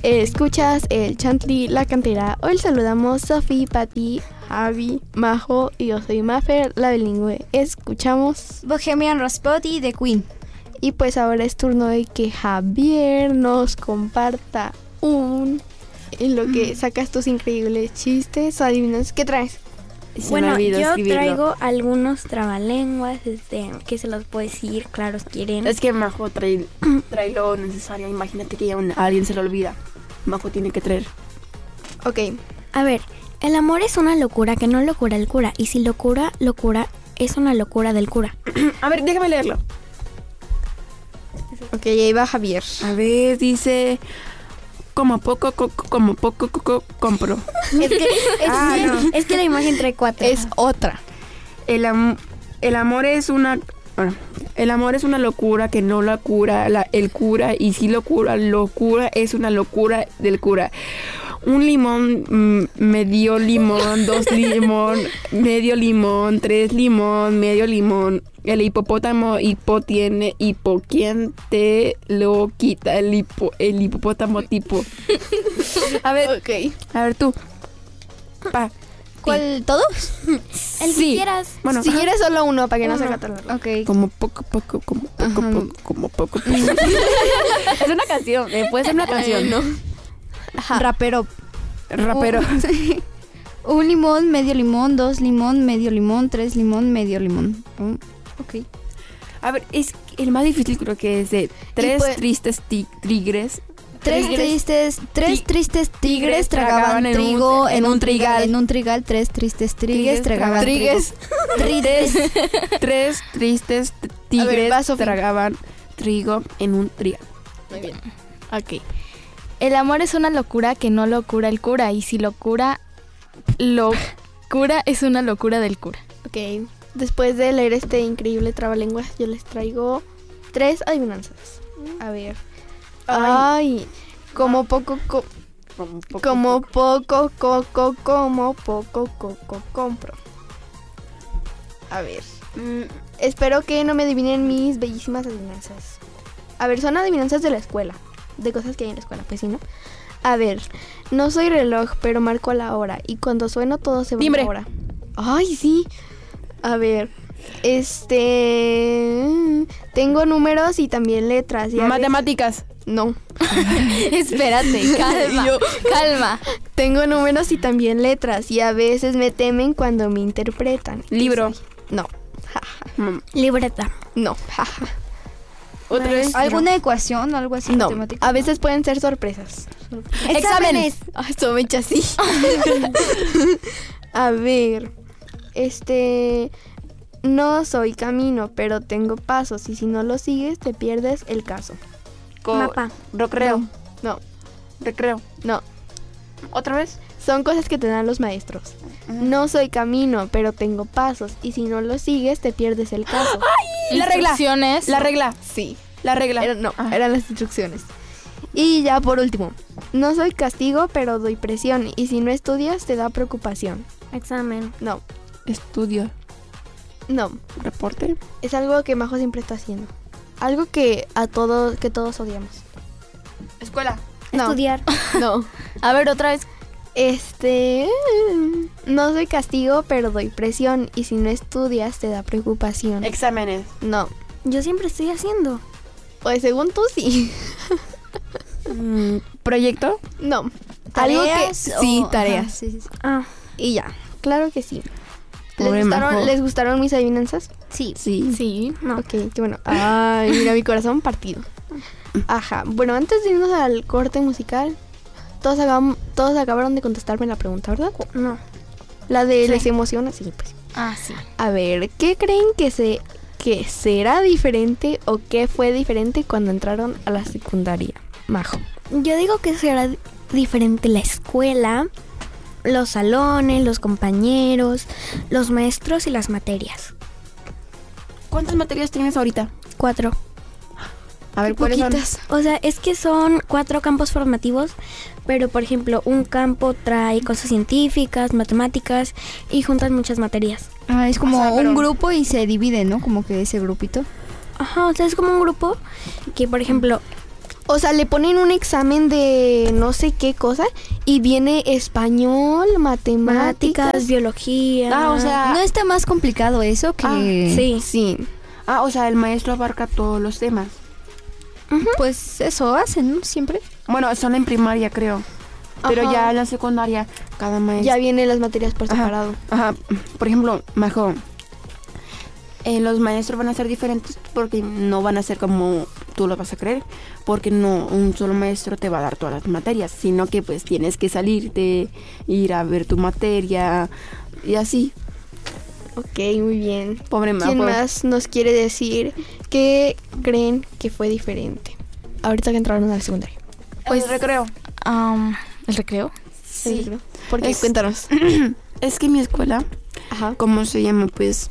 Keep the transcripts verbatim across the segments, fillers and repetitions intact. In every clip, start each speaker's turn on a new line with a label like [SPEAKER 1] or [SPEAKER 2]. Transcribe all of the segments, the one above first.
[SPEAKER 1] Escuchas el Chantley La Cantera. Hoy saludamos Sofi, Pati, Javi, Majo y yo soy Mafer, la bilingüe. Escuchamos
[SPEAKER 2] Bohemian Rhapsody de Queen.
[SPEAKER 1] Y pues ahora es turno de que Javier nos comparta un... en lo que sacas tus increíbles chistes o adivinas. ¿Qué traes?
[SPEAKER 3] Se
[SPEAKER 2] Bueno, yo
[SPEAKER 3] escribirlo.
[SPEAKER 2] traigo algunos trabalenguas este, que se los puedo decir, claro, si quieren.
[SPEAKER 3] Es que Majo trae, trae lo necesario. Imagínate que a, un, a alguien se le olvida. Majo tiene que traer.
[SPEAKER 1] Ok.
[SPEAKER 2] A ver, el amor es una locura que no lo cura el cura. Y si lo cura, lo cura, es una locura del cura.
[SPEAKER 3] A ver, déjame leerlo.
[SPEAKER 1] Ok, ahí va Javier.
[SPEAKER 3] A ver, dice... Como poco, co- como poco, co- co- compro.
[SPEAKER 2] Es que, es,
[SPEAKER 3] Ah,
[SPEAKER 2] que,
[SPEAKER 3] no.
[SPEAKER 2] es que la imagen trae cuatro.
[SPEAKER 1] Es otra.
[SPEAKER 3] El, am- el amor es una... Bueno, el amor es una locura que no la cura la, el cura. Y si lo cura, locura es una locura del cura. Un limón, mm, medio limón, dos limón, medio limón, tres limón, medio limón. El hipopótamo hipo tiene hipo. ¿Quién te lo quita? El hipo, el hipopótamo tipo. A ver,
[SPEAKER 1] Ok.
[SPEAKER 3] a ver tú. Pa.
[SPEAKER 1] ¿Cuál? ¿Todos?
[SPEAKER 2] El que
[SPEAKER 3] Sí.
[SPEAKER 2] quieras.
[SPEAKER 3] Bueno,
[SPEAKER 1] Si quieres solo uno para que no
[SPEAKER 2] Uno.
[SPEAKER 1] se acabe.
[SPEAKER 2] Ok.
[SPEAKER 3] como poco, poco, como poco,
[SPEAKER 1] Ajá.
[SPEAKER 3] poco, como poco, poco. Es una canción, eh, puede ser una canción.
[SPEAKER 1] no.
[SPEAKER 4] Rapero.
[SPEAKER 3] Rapero.
[SPEAKER 4] Un limón, medio limón, dos limón, medio limón, tres limón, medio limón. Mm, ok.
[SPEAKER 3] A ver, es que el más difícil creo que es de tres
[SPEAKER 1] pues-
[SPEAKER 3] tristes ti- tigres.
[SPEAKER 4] Tres
[SPEAKER 3] Tigres.
[SPEAKER 4] tristes, tres
[SPEAKER 3] Ti-
[SPEAKER 4] tristes tigres
[SPEAKER 3] tigres
[SPEAKER 4] tragaban
[SPEAKER 3] tragaban en un-
[SPEAKER 4] trigo
[SPEAKER 3] en un trigal.
[SPEAKER 4] En un trigal, tres tristes tigres
[SPEAKER 3] Tigres
[SPEAKER 4] tragaban
[SPEAKER 1] Trigues.
[SPEAKER 4] Tristes.
[SPEAKER 3] Tres tristes t-
[SPEAKER 1] A ver,
[SPEAKER 3] tigres
[SPEAKER 1] va, Sofi.
[SPEAKER 3] tragaban trigo en un trigal.
[SPEAKER 1] Muy bien.
[SPEAKER 5] Ok. El amor es una locura que no lo cura el cura. Y si lo cura, lo cura es una locura del cura.
[SPEAKER 1] Ok. Después de leer este increíble trabalenguas, yo les traigo tres adivinanzas. A ver. Ay. Como poco, co-
[SPEAKER 3] Como poco,
[SPEAKER 1] como poco, coco, como poco, coco, compro. A ver. mm, espero que no me adivinen mis bellísimas adivinanzas. A ver, son adivinanzas de la escuela. De cosas que hay en la escuela, pues sí, ¿no? A ver, no soy reloj, pero marco la hora. Y cuando sueno todo se va
[SPEAKER 3] Timbre.
[SPEAKER 1] la hora. Ay, sí. A ver, este... tengo números y también letras. Y a veces-
[SPEAKER 3] Matemáticas.
[SPEAKER 1] No.
[SPEAKER 5] Espérate, calma,
[SPEAKER 1] Yo-
[SPEAKER 5] calma.
[SPEAKER 1] Tengo números y también letras. Y a veces me temen cuando me interpretan. ¿Qué
[SPEAKER 3] Libro.
[SPEAKER 1] soy? No.
[SPEAKER 3] Mm,
[SPEAKER 2] Libreta.
[SPEAKER 1] No.
[SPEAKER 3] Otra vez.
[SPEAKER 4] ¿Alguna ecuación o algo así
[SPEAKER 1] No.
[SPEAKER 4] matemático?
[SPEAKER 1] A veces pueden ser sorpresas.
[SPEAKER 4] Exámenes.
[SPEAKER 1] Ah, esto me echa así. A ver. Este. No soy camino, pero tengo pasos. Y si no lo sigues, te pierdes el caso.
[SPEAKER 3] Co-
[SPEAKER 2] Mapa.
[SPEAKER 3] Recreo.
[SPEAKER 1] No.
[SPEAKER 3] Recreo.
[SPEAKER 1] No.
[SPEAKER 3] ¿Otra vez?
[SPEAKER 1] Son cosas que te dan los maestros. No soy camino, pero tengo pasos. Y si no lo sigues, te pierdes el caso.
[SPEAKER 3] La regla.
[SPEAKER 5] Instrucciones.
[SPEAKER 3] La regla.
[SPEAKER 1] Sí.
[SPEAKER 3] La regla.
[SPEAKER 1] Era- no,
[SPEAKER 3] Ah.
[SPEAKER 1] eran las instrucciones. Y ya por último. No soy castigo, pero doy presión. Y si no estudias, te da preocupación.
[SPEAKER 2] Examen.
[SPEAKER 1] No.
[SPEAKER 3] Estudio.
[SPEAKER 1] No.
[SPEAKER 3] Reporte.
[SPEAKER 1] Es algo que Majo siempre está haciendo. Algo que a todos, que todos odiamos.
[SPEAKER 3] Escuela.
[SPEAKER 1] No.
[SPEAKER 2] Estudiar.
[SPEAKER 1] No.
[SPEAKER 5] A ver, otra vez.
[SPEAKER 1] Este... No soy castigo, pero doy presión. Y si no estudias, te da preocupación.
[SPEAKER 3] Exámenes.
[SPEAKER 1] No.
[SPEAKER 2] Yo siempre estoy haciendo.
[SPEAKER 1] Pues según tú, sí.
[SPEAKER 3] Mm, ¿Proyecto?
[SPEAKER 1] No. Algo que...
[SPEAKER 4] ¿Tareas o-
[SPEAKER 1] Sí,
[SPEAKER 4] ajá,
[SPEAKER 1] tareas.
[SPEAKER 4] sí, sí, sí.
[SPEAKER 2] Ah,
[SPEAKER 1] Y ya. Claro que sí. ¿Les
[SPEAKER 3] Pobre
[SPEAKER 1] gustaron,
[SPEAKER 3] Majo.
[SPEAKER 1] ¿Les gustaron mis adivinanzas?
[SPEAKER 4] Sí.
[SPEAKER 3] Sí.
[SPEAKER 5] Sí.
[SPEAKER 2] no.
[SPEAKER 1] Ok, qué bueno. Ay, mira mi corazón partido. Ajá. Bueno, antes de irnos al corte musical, todos, acabam- todos acabaron de contestarme la pregunta, ¿verdad?
[SPEAKER 2] No.
[SPEAKER 1] La de
[SPEAKER 5] Sí.
[SPEAKER 1] las emociones, sí, pues.
[SPEAKER 5] Ah, sí.
[SPEAKER 1] A ver, ¿qué creen que se que será diferente o qué fue diferente cuando entraron a la secundaria? Majo.
[SPEAKER 2] Yo digo que será di- diferente la escuela, los salones, los compañeros, los maestros y las materias.
[SPEAKER 3] ¿Cuántas materias tienes ahorita?
[SPEAKER 2] Cuatro.
[SPEAKER 3] A ver, ¿cuáles son?
[SPEAKER 1] Poquitas.
[SPEAKER 2] O sea, es que son cuatro campos formativos, pero por ejemplo, un campo trae cosas científicas, matemáticas y juntas muchas materias.
[SPEAKER 4] Ah, es como
[SPEAKER 3] O sea, pero-
[SPEAKER 4] un grupo y se divide, ¿no? Como que ese grupito.
[SPEAKER 2] Ajá, o sea, es como un grupo que, por ejemplo,
[SPEAKER 1] O sea, le ponen un examen de no sé qué cosa y viene español, matemáticas.
[SPEAKER 2] Matemáticas, biología.
[SPEAKER 3] Ah, o sea,
[SPEAKER 4] ¿No está más complicado eso que...?
[SPEAKER 3] Ah,
[SPEAKER 2] sí.
[SPEAKER 1] Sí.
[SPEAKER 3] ah, o sea, el maestro abarca todos los temas.
[SPEAKER 4] Pues eso hacen, ¿no? Siempre.
[SPEAKER 3] Bueno, son en primaria, creo. Pero
[SPEAKER 1] Ajá.
[SPEAKER 3] ya en la secundaria, cada maestro...
[SPEAKER 1] Ya vienen las materias por
[SPEAKER 3] Ajá,
[SPEAKER 1] separado.
[SPEAKER 3] Ajá, por ejemplo, Majo, eh, los maestros van a ser diferentes porque no van a ser como tú lo vas a creer, porque no un solo maestro te va a dar todas las materias, sino que pues tienes que salirte, ir a ver tu materia y así.
[SPEAKER 1] Ok, muy bien.
[SPEAKER 3] Pobre Majo.
[SPEAKER 1] ¿Quién más nos quiere decir qué creen que fue diferente? Ahorita que entraron a la secundaria.
[SPEAKER 3] Pues recreo.
[SPEAKER 5] Am, ¿El recreo?
[SPEAKER 3] Sí.
[SPEAKER 1] ¿Por qué?
[SPEAKER 3] Es-
[SPEAKER 1] Cuéntanos.
[SPEAKER 3] Es que mi escuela,
[SPEAKER 1] Ajá.
[SPEAKER 3] ¿cómo se llama? Pues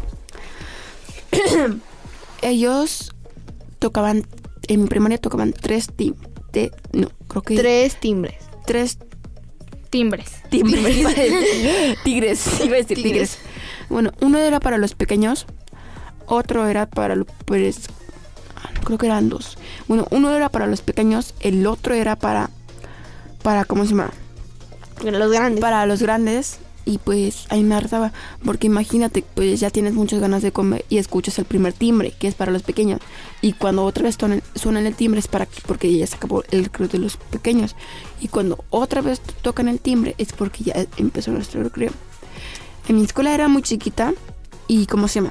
[SPEAKER 3] ellos tocaban, en mi primaria tocaban tres tim, de, no, creo que
[SPEAKER 1] Tres timbres.
[SPEAKER 3] tres
[SPEAKER 5] Timbres.
[SPEAKER 3] timbres. Iba a decir- tigres, iba a decir
[SPEAKER 1] Tigres.
[SPEAKER 3] tigres. Bueno, uno era para los pequeños, otro era para los, pues, creo que eran dos. Bueno, uno era para los pequeños, el otro era para, para, ¿cómo se llama?
[SPEAKER 1] Los grandes.
[SPEAKER 3] Para los grandes. Y pues ahí me hartaba, porque imagínate, pues ya tienes muchas ganas de comer y escuchas el primer timbre, que es para los pequeños. Y cuando otra vez suena, suena el timbre es para porque ya se acabó el recreo de los pequeños. Y cuando otra vez tocan el timbre es porque ya empezó nuestro recreo. En mi escuela era muy chiquita y ¿cómo se llama?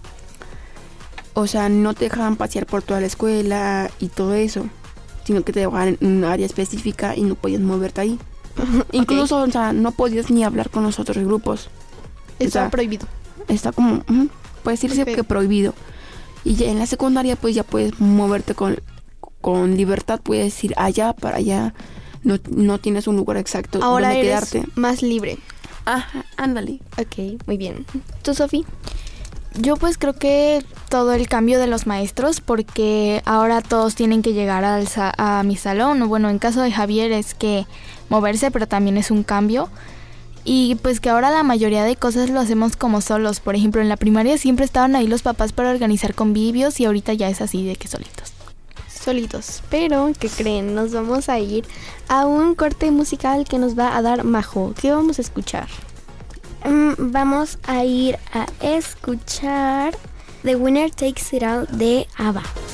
[SPEAKER 3] O sea, no te dejaban pasear por toda la escuela y todo eso, sino que te dejaban en un área específica y no podías moverte ahí. Incluso, o sea, no podías ni hablar con los otros grupos.
[SPEAKER 1] Está
[SPEAKER 3] o sea,
[SPEAKER 1] prohibido.
[SPEAKER 3] Está como, ujú, puede decirse
[SPEAKER 1] Ok.
[SPEAKER 3] que prohibido. Y ya en la secundaria, pues ya puedes moverte con, con libertad, puedes ir allá para allá. No, no tienes un lugar exacto
[SPEAKER 1] Ahora
[SPEAKER 3] donde
[SPEAKER 1] eres
[SPEAKER 3] quedarte.
[SPEAKER 1] más libre.
[SPEAKER 3] Ajá, ándale.
[SPEAKER 1] Ok, muy bien. ¿Tú, Sofi?
[SPEAKER 5] Yo pues creo que todo el cambio de los maestros, porque ahora todos tienen que llegar al sa- a mi salón. Bueno, en caso de Javier es que moverse, pero también es un cambio. Y pues que ahora la mayoría de cosas lo hacemos como solos. Por ejemplo, en la primaria siempre estaban ahí los papás para organizar convivios y ahorita ya es así de que solitos.
[SPEAKER 1] Solitos. Pero, ¿qué creen? Nos vamos a ir a un corte musical que nos va a dar Majo. ¿Qué vamos a escuchar?
[SPEAKER 2] Mm, vamos a ir a escuchar The Winner Takes It All de ABBA.